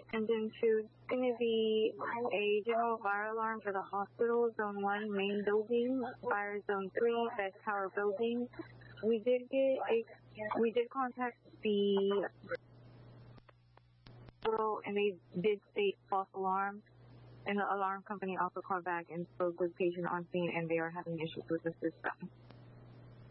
And then two, it's going to be a general fire alarm for the hospital, Zone 1, main building, Fire Zone 3, Best Tower building. We did contact the hospital, and they did state false alarm. And the alarm company also called back and spoke with patient on scene, and they are having issues with the system.